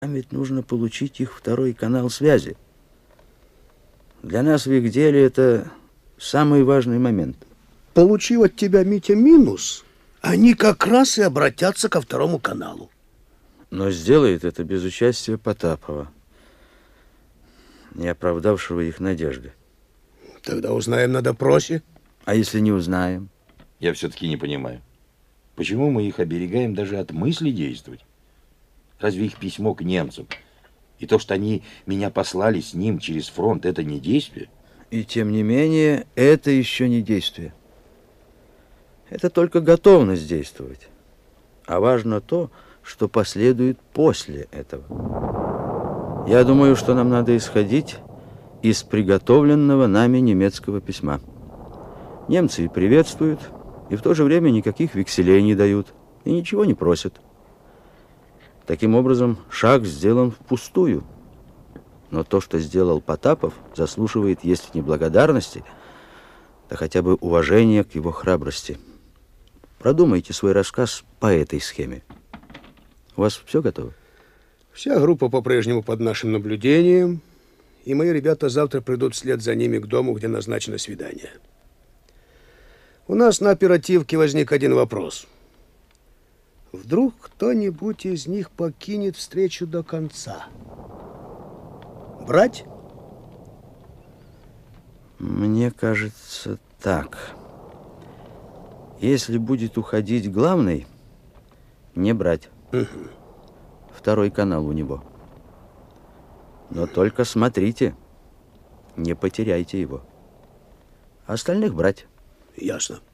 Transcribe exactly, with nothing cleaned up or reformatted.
Нам ведь нужно получить их второй канал связи. Для нас в их деле это самый важный момент. Получив от тебя, Митя, минус, они как раз и обратятся ко второму каналу. Но сделает это без участия Потапова, не оправдавшего их надежды. Тогда узнаем на допросе. А если не узнаем? Я все-таки не понимаю, почему мы их оберегаем даже от мысли действовать? Разве их письмо к немцам и то, что они меня послали с ним через фронт, это не действие? И тем не менее, это еще не действие. Это только готовность действовать. А важно то, что последует после этого. Я думаю, что нам надо исходить из приготовленного нами немецкого письма. Немцы и приветствуют, и в то же время никаких векселей не дают, и ничего не просят. Таким образом, шаг сделан впустую. Но то, что сделал Потапов, заслуживает, если не благодарности, то хотя бы уважения к его храбрости. Продумайте свой рассказ по этой схеме. У вас все готово? Вся группа по-прежнему под нашим наблюдением, и мои ребята завтра придут вслед за ними к дому, где назначено свидание. У нас на оперативке возник один вопрос. Вдруг кто-нибудь из них покинет встречу до конца? Брать? Мне кажется, так. Если будет уходить главный, не брать. Угу. Второй канал у него. Но только смотрите, не потеряйте его. Остальных брать. Ясно.